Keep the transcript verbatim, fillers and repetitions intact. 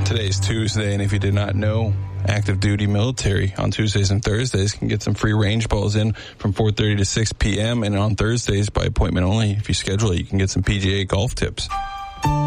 Today's Tuesday, and if you did not know, active duty military on Tuesdays and Thursdays can get some free range balls in from four thirty to six p.m. and on Thursdays by appointment only. If you schedule it, you can get some P G A golf tips.